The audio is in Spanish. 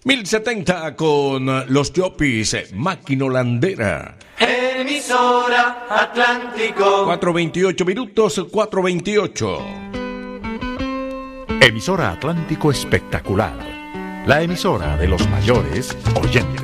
1070 con los Chopis, Máquina Holandera. Emisora Atlántico. 4:28 minutos, 4:28. Emisora Atlántico Espectacular. La emisora de los mayores oyentes.